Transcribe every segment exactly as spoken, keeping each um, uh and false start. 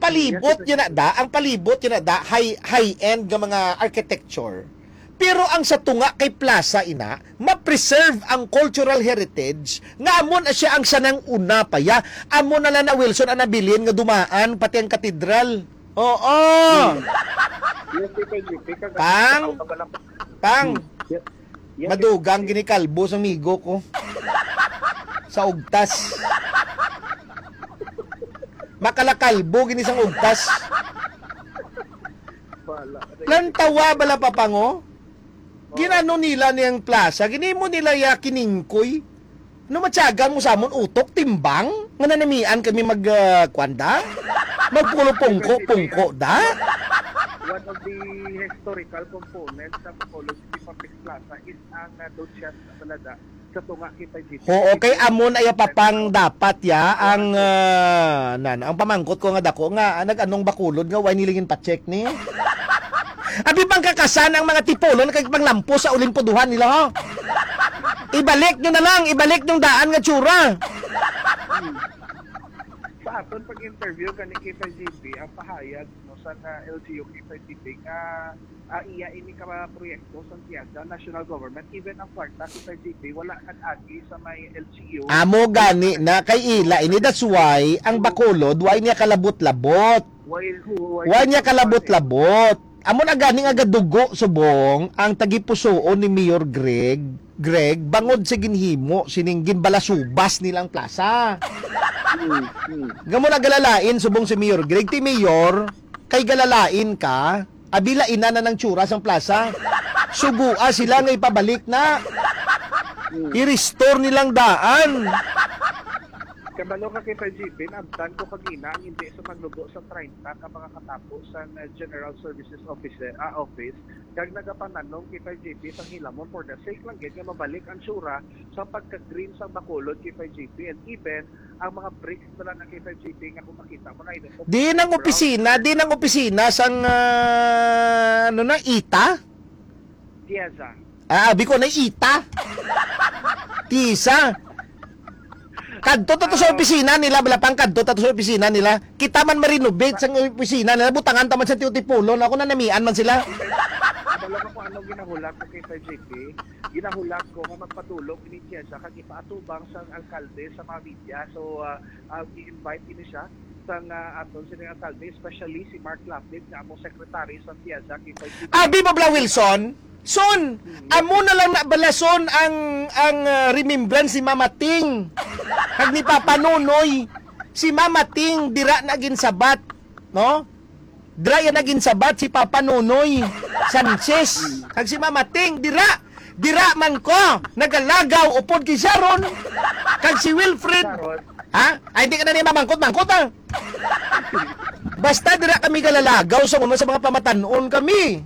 palibot yun na da, ang palibot yun na da, high, high-end ng mga architecture. Pero ang sa tunga kay plaza ina, ma-preserve ang cultural heritage nga amon siya ang sanang una pa ya. Amon na lang na Wilson ang nabilin nga dumaan pati ang katedral. Oo. Pang Pang madugang ginikalbo sa migo ko. Sa ugtas. Makalakalbo gini sang ugtas. Lantawa bala papango? Ginano nila niyang plaza, ginimo nila ya kiningkoy. No matyagan mo sa amon utok timbang, nga nanamian kami mag uh, kwanda. Magpulo-pungko-pungko da. One of the historical components sa Bacolod City Public Plaza is ang uh, Duchess talaga sa tunga kita dito. Oo, okay amon ay papang dapat ya ang uh, nan ang pamangkot ko nga dako nga nag-anong Bacolod nga way nilingin pa check ni. Abi bang kakasan ang mga tipolon kay panglampo sa Olimpoduhan nila ho. Ibalik nyo na lang, ibalik yung daan nga tsura. Hmm. Sa aton pag-interview kani K five G B ang pahayag no sa uh, L G U K five G B nga uh, iya ini ka proyekto sa Tiyaga National Government even ang kwarta K five G B wala nag-agi sa may L G U. Amo gani na kay ila ini that's why ang Bacolod why niya kalabot-labot. Why who? Why niya kalabot-labot. Amo na gani nga gadugo subong ang tagipusoon ni Mayor Greg Greg bangod sa ginhimo sininggin balasubas nilang plaza. Hmm, hmm. Gamo na galalain subong si Mayor Greg ti Mayor kay galalain ka abila ina na ng tsura sang plaza. Sugua sila nga ipabalik na. I-restore nilang daan. Kabalo ka kay five G B, naabtan ko kagina ang hindi sa maglugo sa thirty ka mga katapos sa uh, General Services Office, uh, office kag nagapananong kay five G B pang hilamon for the sake lang gid nga mabalik ang sura sa pagka-green sa Bacolod kay five G B and even ang mga bricks nila ng kay five G B nga kung makita mo na ito. Di nang opisina, di nang opisina sang uh, ano na ita? Tiyaza. Ah, abi ko na ita. Tisa. Kadto to sa opisina nila, balapang kadto to sa opisina nila. Kita man ma-renovate sa opisina nila, butangan taman sa tiutipulon. Ako na namian man sila. Alam ko ano ginahulak ko kay five G B. Ginahulak ko nga magpatulong ni Tiyaza kag ipaatubang sa alkalde sa mga media. So uh, uh, i-invite ini siya sa uh, aton sa alkalde, especially si Mark Lapid nga among secretary sa Tiyaza kay five G B. Abi mo bla Wilson? Son, amo na lang na balason ang ang uh, remembrance si Mama Ting. Kag ni Papa Nonoy. Si Mama Ting dira na ginsabat, no? Dira ya na ginsabat si Papa Nonoy Sanchez. Kag si Mama Ting dira dira man ko nagalagaw upod kay Sharon. Kag si Wilfred. Ha? Ay hindi ka na ni mamangkot-mangkot ha. Basta dira kami galalagaw sa mga sa mga pamatanon kami.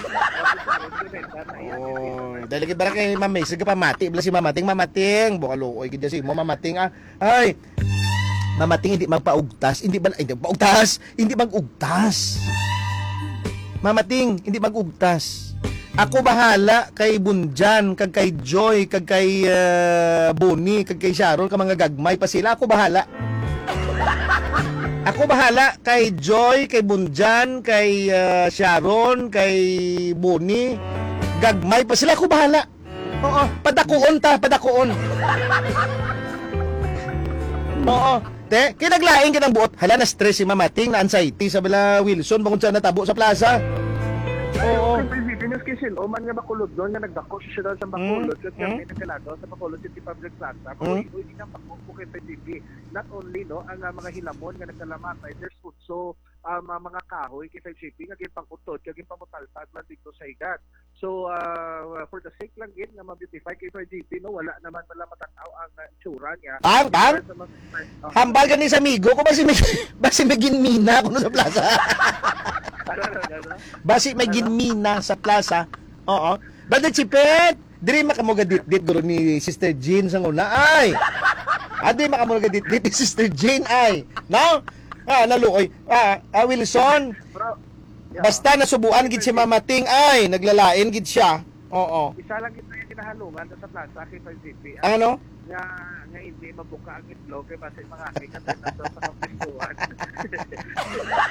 Oh, dahil kay barang kay Ma'am May, sige pamati, bala si Mamating, Mamating, bukaluoy gid si mo Mamating ah. Ay. Mamating hindi magpaugtas, hindi ba hindi magpaugtas, hindi magugtas. Mamating, hindi magugtas. Ako bahala kay Bunjan, kag kay Joy, kag kay uh, Bonnie, kag kay Sharon, ka mga gagmay pa sila, ako bahala. Ako bahala kay Joy, kay Bunjan, kay uh, Sharon, kay Bonnie. Gagmay pa sila, ako bahala. Oo, padakuon ta, padakuon. Oo. Te, kinaglaing ka ng buot. Hala, na-stress si Mamating, na-anxiety sa bala Wilson, bangod sa natabo sa plaza. Oo. Kisil, o man nga Bacolod doon nga nagdako siya sa Bacolod kasi mm. may nagkalado sa Bacolod City Public Plaza pero mm. hindi na pagpupo kay P G B not only no ang uh, mga hilamon nga nagkalamatay there's also um, uh, mga kahoy kay P G B nga ginpangutod kag ginpamutaltad man dito sa igat so uh, for the sake lang gid nga ma-beautify kay P G B no wala naman pala matanaw ang uh, tsura niya Pang, pang? Uh, hambal ka ni sa amigo ko basi may basi may ginmina kuno sa plaza. Basi may ginmina sa plaza. Oo. Badat si Pet. Diri makamuga dit-dit guro ni Sister Jean sa una. Ay. Adi makamuga dit-dit ni Sister Jean ay. No? Ah, naluoy. Ah, ah Wilson. Basta nasubuan gid si Mamating ay naglalain gid siya. Oo. Isa lang gid yung kinahalungan sa plaza kay five G B. Ano? Nga nga hindi mabuka ang itlog kay basta mga aking at sa sa kapistuan.